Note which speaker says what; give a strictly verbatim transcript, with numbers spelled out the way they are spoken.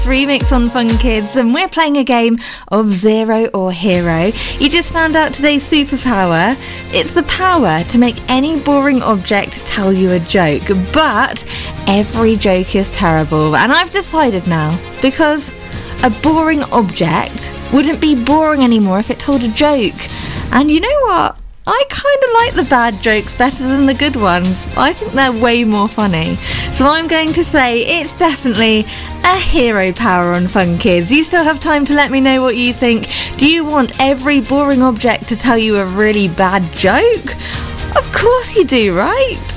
Speaker 1: Remix on Fun Kids, and we're playing a game of Zero or Hero. You just found out today's superpower. It's the power to make any boring object tell you a joke, but every joke is terrible. And I've decided now, because a boring object wouldn't be boring anymore if it told a joke. And you know what? I kind of like the bad jokes better than the good ones. I think they're way more funny. So I'm going to say it's definitely a hero power on Fun Kids. You still have time to let me know what you think. Do you want every boring object to tell you a really bad joke? Of course you do, right?